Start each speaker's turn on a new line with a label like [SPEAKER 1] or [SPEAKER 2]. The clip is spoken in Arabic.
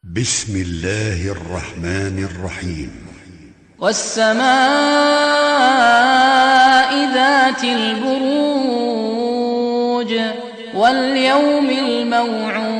[SPEAKER 1] بسم الله الرحمن الرحيم.
[SPEAKER 2] والسماء ذات البروج واليوم الموعود